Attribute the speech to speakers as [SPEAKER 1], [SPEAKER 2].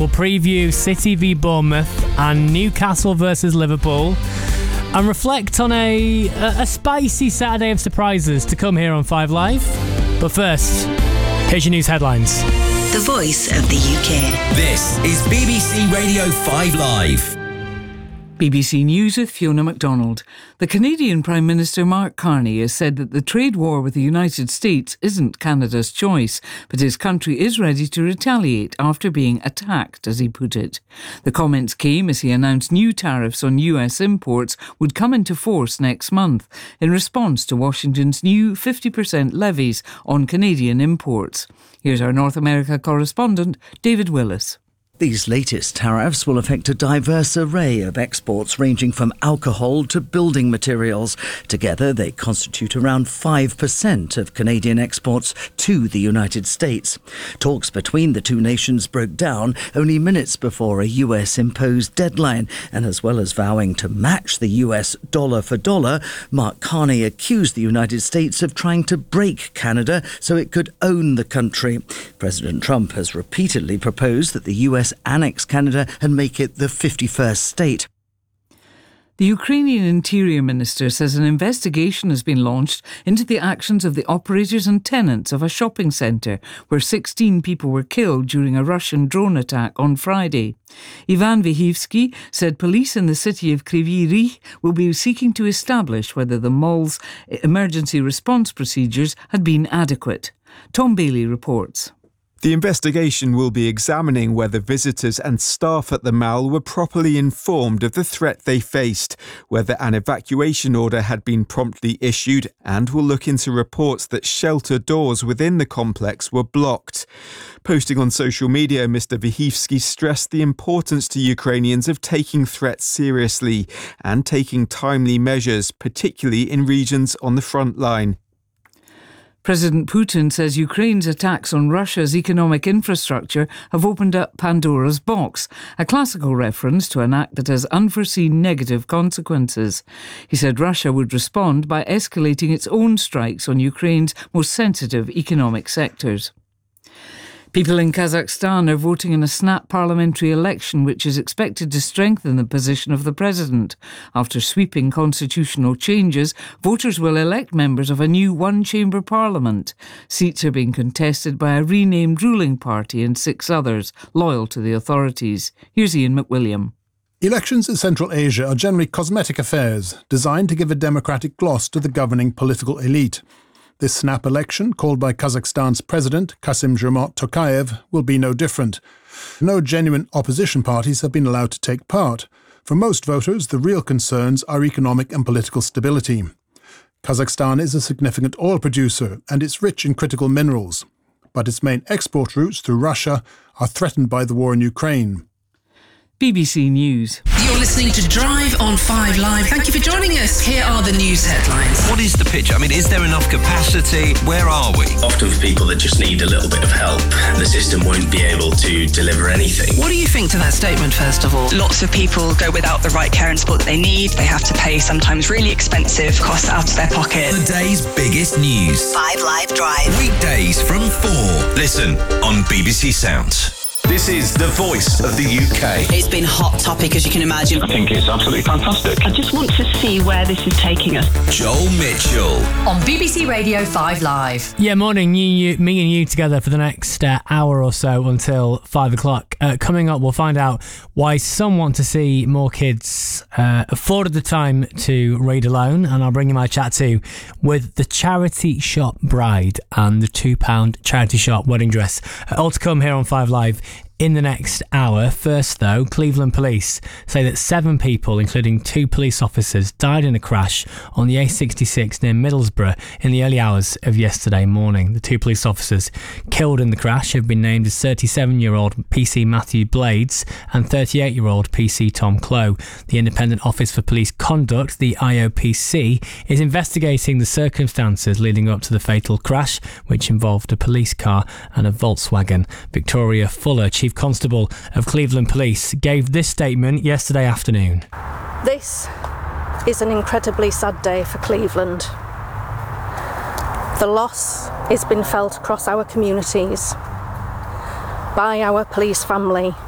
[SPEAKER 1] We'll preview City v Bournemouth and Newcastle versus Liverpool, and reflect on a spicy Saturday of surprises to come here on 5 Live. But first, here's your news headlines.
[SPEAKER 2] The voice of the UK.
[SPEAKER 3] This is BBC Radio 5 Live.
[SPEAKER 4] BBC News with Fiona MacDonald. The Canadian Prime Minister Mark Carney has said that the trade war with the United States isn't Canada's choice, but his country is ready to retaliate after being attacked, as he put it. The comments came as he announced new tariffs on US imports would come into force next month in response to Washington's new 50% levies on Canadian imports. Here's our North America correspondent, David Willis.
[SPEAKER 5] These latest tariffs will affect a diverse array of exports ranging from alcohol to building materials. Together, they constitute around 5% of Canadian exports to the United States. Talks between the two nations broke down only minutes before a US-imposed deadline, and as well as vowing to match the US dollar for dollar, Mark Carney accused the United States of trying to break Canada so it could own the country. President Trump has repeatedly proposed that the US annex Canada and make it the 51st state.
[SPEAKER 4] The Ukrainian Interior Minister says an investigation has been launched into the actions of the operators and tenants of a shopping centre where 16 people were killed during a Russian drone attack on Friday. Ivan Vyhivsky said police in the city of Kryvyi Rih will be seeking to establish whether the mall's emergency response procedures had been adequate. Tom Bailey reports.
[SPEAKER 6] The investigation will be examining whether visitors and staff at the mall were properly informed of the threat they faced, whether an evacuation order had been promptly issued, and will look into reports that shelter doors within the complex were blocked. Posting on social media, Mr. Vyhivsky stressed the importance to Ukrainians of taking threats seriously and taking timely measures, particularly in regions on the front line.
[SPEAKER 4] President Putin says Ukraine's attacks on Russia's economic infrastructure have opened up Pandora's box, a classical reference to an act that has unforeseen negative consequences. He said Russia would respond by escalating its own strikes on Ukraine's most sensitive economic sectors. People in Kazakhstan are voting in a snap parliamentary election which is expected to strengthen the position of the president. After sweeping constitutional changes, voters will elect members of a new one-chamber parliament. Seats are being contested by a renamed ruling party and 6 others, loyal to the authorities. Here's Ian McWilliam.
[SPEAKER 7] Elections in Central Asia are generally cosmetic affairs, designed to give a democratic gloss to the governing political elite. This snap election, called by Kazakhstan's president, Kassym-Jomart Tokayev, will be no different. No genuine opposition parties have been allowed to take part. For most voters, the real concerns are economic and political stability. Kazakhstan is a significant oil producer and it's rich in critical minerals. But its main export routes through Russia are threatened by the war in Ukraine.
[SPEAKER 4] BBC News.
[SPEAKER 2] You're listening to Drive on 5 Live. Thank you for joining us. Here are the news headlines.
[SPEAKER 3] What is the picture? I mean, is there enough capacity? Where are we?
[SPEAKER 8] Often for people that just need a little bit of help, the system won't be able to deliver anything.
[SPEAKER 2] What do you think to that statement, first of all?
[SPEAKER 9] Lots of people go without the right care and support that they need. They have to pay sometimes really expensive costs out of their pocket.
[SPEAKER 3] The day's biggest news.
[SPEAKER 2] 5 Live Drive.
[SPEAKER 3] Weekdays from 4. Listen on BBC Sounds. This is the voice of the UK.
[SPEAKER 2] It's been hot topic, as you can imagine.
[SPEAKER 8] I think it's absolutely fantastic.
[SPEAKER 10] I just want to see where this is taking us.
[SPEAKER 3] Joel Mitchell.
[SPEAKER 11] On BBC Radio 5 Live.
[SPEAKER 1] Yeah, morning, me and you together for the next hour or so until 5 o'clock. Coming up, we'll find out why some want to see more kids afforded the time to read alone, and I'll bring you my chat too with the charity shop bride and the £2 charity shop wedding dress. All to come here on 5 Live in the next hour. First though, Cleveland police say that 7 people, including 2 police officers, died in a crash on the A66 near Middlesbrough in the early hours of yesterday morning. The 2 police officers killed in the crash have been named as 37-year-old PC Matthew Blades and 38-year-old PC Tom Clow. The Independent Office for Police Conduct, the IOPC, is investigating the circumstances leading up to the fatal crash, which involved a police car and a Volkswagen. Victoria Fuller, Chief Constable of Cleveland Police, gave this statement yesterday afternoon.
[SPEAKER 12] This is an incredibly sad day for Cleveland. The loss has been felt across our communities by our police family